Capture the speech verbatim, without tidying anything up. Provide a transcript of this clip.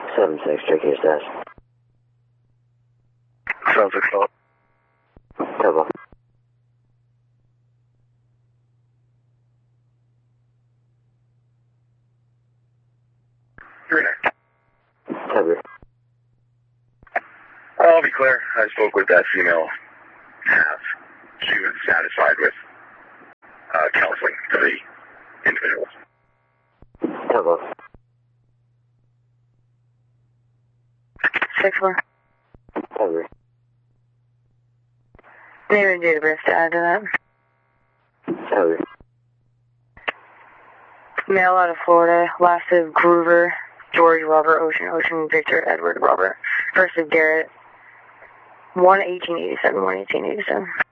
seven six, check your status. Sounds like so. Double. You're in there. Cover. I'll be clear. I spoke with that female half. She was satisfied with uh, counseling for the individuals. Double. Six four. Cover. Name and date of birth to add to that. Cover. Male out of Florida. Last of Groover, George, Robert, Ocean, Ocean, Victor, Edward, Robert. First of Garrett. one eighteen eighty-seven, one eighteen eighty-seven.